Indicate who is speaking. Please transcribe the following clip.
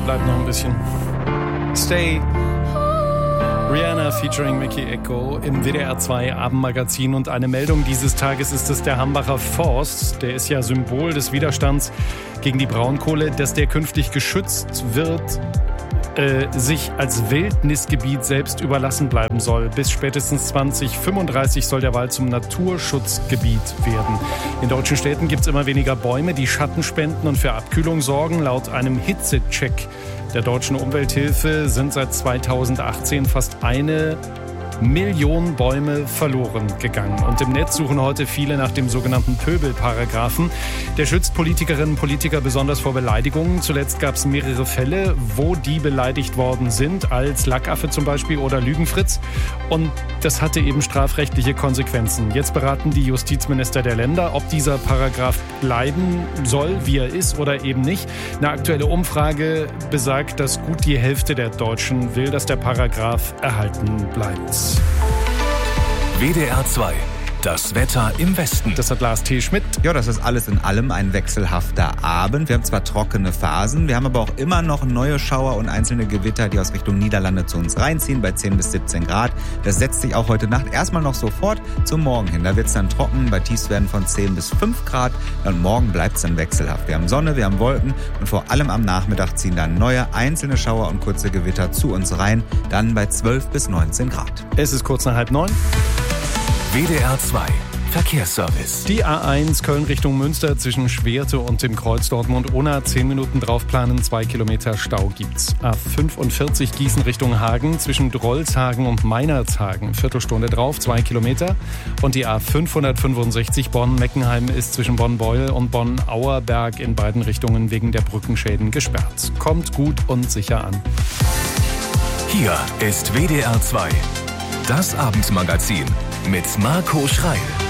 Speaker 1: bleibt noch ein bisschen. Stay. Rihanna featuring Mickey Echo im WDR 2 Abendmagazin. Und eine Meldung dieses Tages ist es der Hambacher Forst. Der ist ja Symbol des Widerstands gegen die Braunkohle, dass der künftig geschützt wird, sich als Wildnisgebiet selbst überlassen bleiben soll. Bis spätestens 2035 soll der Wald zum Naturschutzgebiet werden. In deutschen Städten gibt es immer weniger Bäume, die Schatten spenden und für Abkühlung sorgen. Laut einem Hitzecheck der Deutschen Umwelthilfe sind seit 2018 fast 1 Million Bäume verloren gegangen. Und im Netz suchen heute viele nach dem sogenannten Pöbelparagraphen. Der schützt Politikerinnen und Politiker besonders vor Beleidigungen. Zuletzt gab es mehrere Fälle, wo die beleidigt worden sind, als Lackaffe zum Beispiel oder Lügenfritz. Und das hatte eben strafrechtliche Konsequenzen. Jetzt beraten die Justizminister der Länder, ob dieser Paragraph bleiben soll, wie er ist oder eben nicht. Eine aktuelle Umfrage besagt, dass gut die Hälfte der Deutschen will, dass der Paragraph erhalten bleibt.
Speaker 2: WDR 2. Das Wetter im Westen.
Speaker 1: Das hat Lars T. Schmidt.
Speaker 3: Ja, das ist alles in allem ein wechselhafter Abend. Wir haben zwar trockene Phasen, wir haben aber auch immer noch neue Schauer und einzelne Gewitter, die aus Richtung Niederlande zu uns reinziehen, bei 10 bis 17 Grad. Das setzt sich auch heute Nacht erstmal noch sofort zum Morgen hin. Da wird es dann trocken, bei Tiefstwerten von 10 bis 5 Grad. Und morgen bleibt es dann wechselhaft. Wir haben Sonne, wir haben Wolken und vor allem am Nachmittag ziehen dann neue einzelne Schauer und kurze Gewitter zu uns rein, dann bei 12 bis 19 Grad.
Speaker 1: Es ist kurz nach 8:30.
Speaker 2: WDR 2 Verkehrsservice.
Speaker 1: Die A1 Köln Richtung Münster zwischen Schwerte und dem Kreuz Dortmund-Unna. 10 Minuten draufplanen, 2 Kilometer Stau gibt's. A45 Gießen Richtung Hagen zwischen Drolshagen und Meinerzhagen. Viertelstunde drauf, 2 Kilometer. Und die A565 Bonn-Meckenheim ist zwischen Bonn-Beuel und Bonn-Auerberg in beiden Richtungen wegen der Brückenschäden gesperrt. Kommt gut und sicher an.
Speaker 2: Hier ist WDR 2. Das Abendmagazin mit Marco Schreil.